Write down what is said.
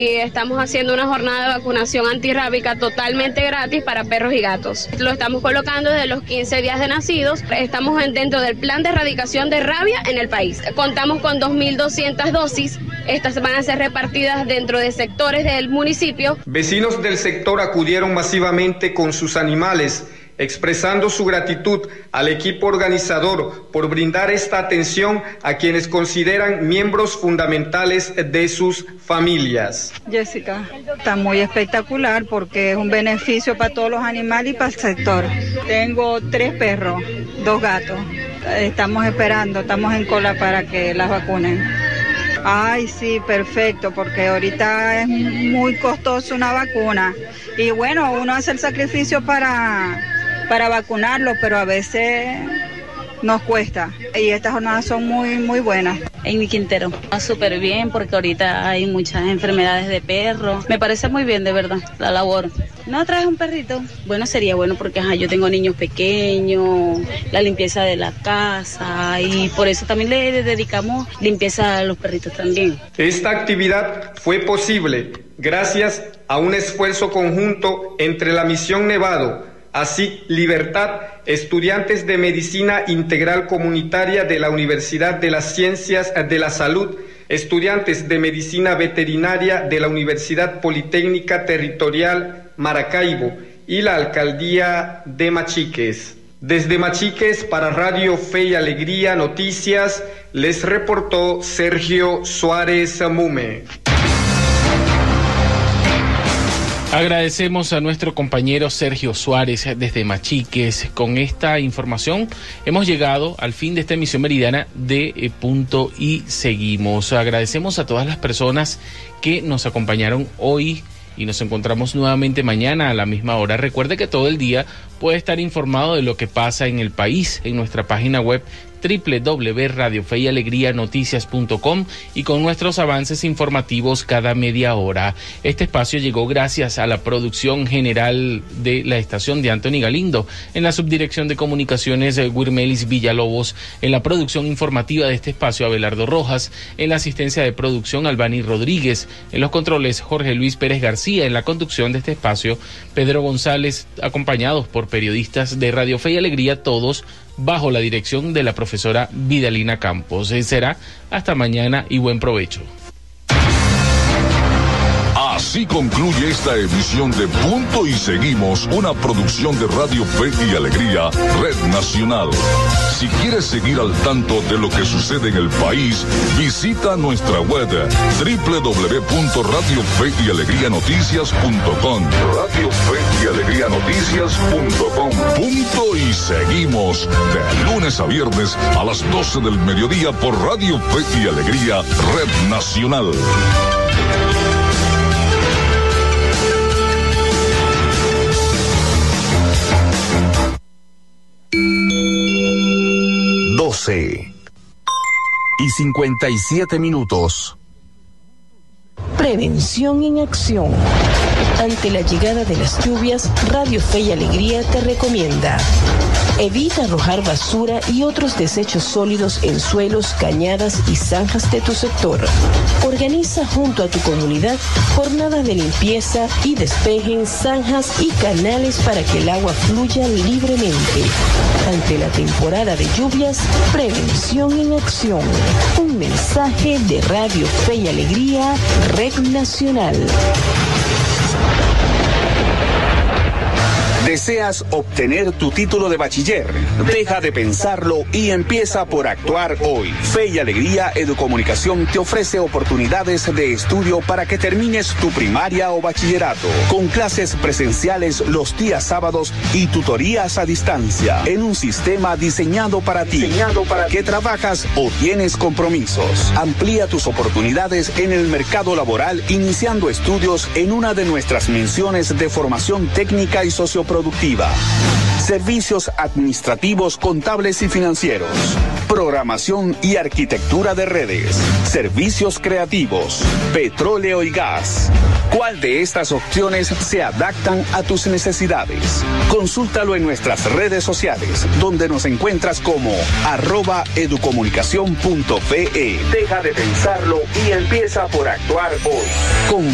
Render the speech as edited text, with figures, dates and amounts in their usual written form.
Y estamos haciendo una jornada de vacunación antirrábica totalmente gratis para perros y gatos. Lo estamos colocando desde los 15 días de nacidos. Estamos dentro del plan de erradicación de rabia en el país. Contamos con 2.200 dosis. Estas van a ser repartidas dentro de sectores del municipio. Vecinos del sector acudieron masivamente con sus animales, expresando su gratitud al equipo organizador por brindar esta atención a quienes consideran miembros fundamentales de sus familias. Jessica, está muy espectacular porque es un beneficio para todos los animales y para el sector. Tengo 3 perros, 2 gatos. Estamos esperando, estamos en cola para que las vacunen. Ay, sí, perfecto, porque ahorita es muy costoso una vacuna. Y bueno, uno hace el sacrificio para vacunarlo, pero a veces nos cuesta. Y estas jornadas son muy buenas. En mi Quintero, va súper bien porque ahorita hay muchas enfermedades de perros. Me parece muy bien, de verdad, la labor. ¿No traes un perrito? Bueno, sería bueno porque yo tengo niños pequeños, la limpieza de la casa y por eso también le dedicamos limpieza a los perritos también. Esta actividad fue posible gracias a un esfuerzo conjunto entre la Misión Nevado, así Libertad, estudiantes de Medicina Integral Comunitaria de la Universidad de las Ciencias de la Salud, estudiantes de Medicina Veterinaria de la Universidad Politécnica Territorial Maracaibo y la Alcaldía de Machiques. Desde Machiques, para Radio Fe y Alegría Noticias, les reportó Sergio Suárez Mume. Agradecemos a nuestro compañero Sergio Suárez desde Machiques. Con esta información hemos llegado al fin de esta emisión meridiana de Punto y Seguimos. Agradecemos a todas las personas que nos acompañaron hoy y nos encontramos nuevamente mañana a la misma hora. Recuerde que todo el día puede estar informado de lo que pasa en el país en nuestra página web www.radiofeyalegrianoticias.com y con nuestros avances informativos cada media hora. Este espacio llegó gracias a la producción general de la estación de Anthony Galindo, en la subdirección de comunicaciones Wirmelis Villalobos, en la producción informativa de este espacio Abelardo Rojas, en la asistencia de producción Albani Rodríguez, en los controles Jorge Luis Pérez García, en la conducción de este espacio Pedro González, acompañados por periodistas de Radio Fe y Alegría, todos bajo la dirección de la profesora Vidalina Campos. Será hasta mañana y buen provecho. Así concluye esta edición de Punto y Seguimos, una producción de Radio Fe y Alegría, Red Nacional. Si quieres seguir al tanto de lo que sucede en el país, visita nuestra web www.radiofeyalegrianoticias.com. Radio Fe y Alegría Noticias.com. Punto y Seguimos, de lunes a viernes a las 12 del mediodía por Radio Fe y Alegría, Red Nacional. Y 57 minutos. Prevención en acción. Ante la llegada de las lluvias, Radio Fe y Alegría te recomienda: evita arrojar basura y otros desechos sólidos en suelos, cañadas y zanjas de tu sector. Organiza junto a tu comunidad jornadas de limpieza y despejen zanjas y canales para que el agua fluya libremente. Ante la temporada de lluvias, prevención en acción. Un mensaje de Radio Fe y Alegría, Red Nacional. ¿Deseas obtener tu título de bachiller? Deja de pensarlo y empieza por actuar hoy. Fe y Alegría Educomunicación te ofrece oportunidades de estudio para que termines tu primaria o bachillerato, con clases presenciales los días sábados y tutorías a distancia, en un sistema diseñado para ti, que trabajas o tienes compromisos. Amplía tus oportunidades en el mercado laboral iniciando estudios en una de nuestras menciones de formación técnica y socioproductiva. Servicios administrativos, contables y financieros. Programación y arquitectura de redes. Servicios creativos. Petróleo y gas. ¿Cuál de estas opciones se adaptan a tus necesidades? Consúltalo en nuestras redes sociales, donde nos encuentras como @educomunicacion.fe. Deja de pensarlo y empieza por actuar hoy.